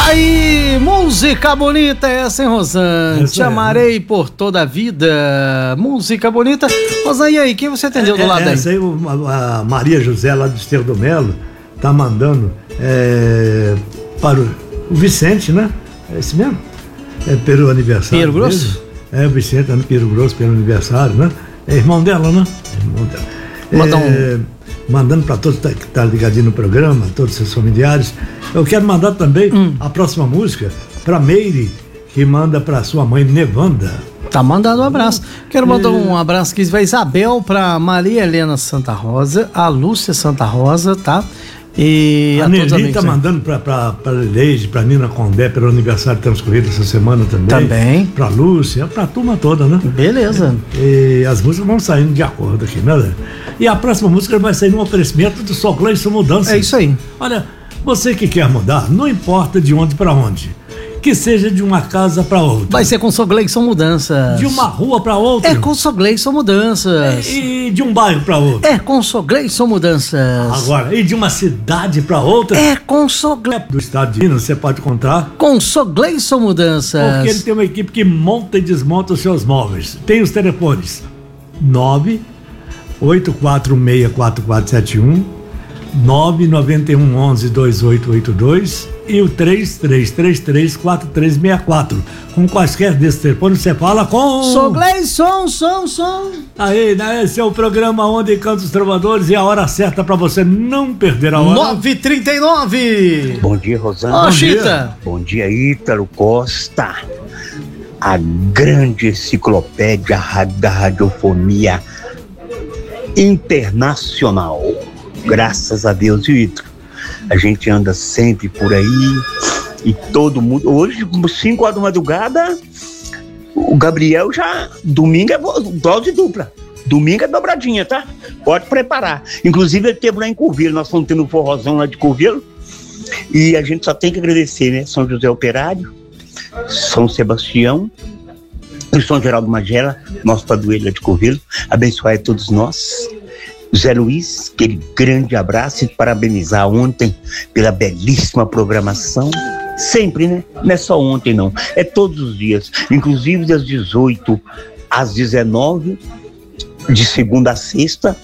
Tá aí, música bonita essa, hein, Rosane? Te amarei por toda a vida. Música bonita. Rosane, e aí, quem você atendeu do lado aí? Essa aí, a Maria José, lá do Esterro do Melo, tá mandando para o Vicente, né? É esse mesmo? É pelo aniversário. Pinheiro Grosso? O Vicente, no Pinheiro Grosso, pelo aniversário, né? É irmão dela, né? Irmão dela. Mandando para todos que tá ligadinho no programa, todos os seus familiares. Eu quero mandar também a próxima música para Meire, que manda para sua mãe Nevanda. Tá mandando um abraço. Quero mandar um abraço aqui para Isabel, para Maria Helena Santa Rosa, a Lúcia Santa Rosa, tá? E a Nelly tá mandando para Leide, para Nina Condé, pelo aniversário transcorrido essa semana também. Também. Para Lúcia, para a turma toda, né? Beleza. E as músicas vão saindo de acordo aqui, né? E a próxima música vai sair no oferecimento do Só Gleison Mudança. É isso aí. Olha, você que quer mudar, não importa de onde para onde. Que seja de uma casa para outra. Vai ser com Só Gleison Mudanças. De uma rua para outra. É com Só Gleison Mudanças. E de um bairro para outro. É com Só Gleison Mudanças. Agora, e de uma cidade para outra. É com Só Gleison. Do estado de Minas, você pode contar com Só Gleison Mudanças. Porque ele tem uma equipe que monta e desmonta os seus móveis. Tem os telefones 984464471, 991112882 e o 33334364. Com quaisquer desses telefones você fala com Só Gleison, som. Aí, né? Esse é o programa onde canta os trovadores e a hora certa pra você não perder a hora. 9h39. Bom dia, Rosane. Bom dia. Bom dia, Ítalo Costa. A grande enciclopédia da radiofonia internacional. Graças a Deus, Ítalo. A gente anda sempre por aí e todo mundo. Hoje, 5 horas da madrugada, o Gabriel já. Domingo é dose dupla. Domingo é dobradinha, tá? Pode preparar. Inclusive, ele esteve lá em Curvelo. Nós fomos tendo um forrozão lá de Curvelo. E a gente só tem que agradecer, né? São José Operário, São Sebastião e São Geraldo Magela, nosso padroeiro lá de Curvelo. Abençoai a todos nós. Zé Luiz, aquele grande abraço e parabenizar ontem pela belíssima programação. Sempre, né? Não é só ontem, não. É todos os dias. Inclusive das 18 às 19, de segunda a sexta,